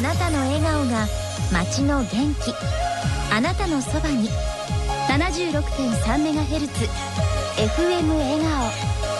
なたの笑顔が街の元気、あなたのそばに。 76.3MHz FM 笑顔。